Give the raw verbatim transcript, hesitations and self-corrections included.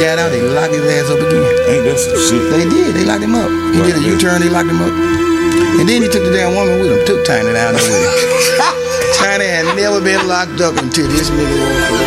got out, they locked his ass up again. Ain't that some shit? They did. They locked him up. He Right, did a yeah. U-turn. They locked him up. And then he took the damn woman with him. Took Tiny down there with him. Tiny had never been locked up until this nigga was.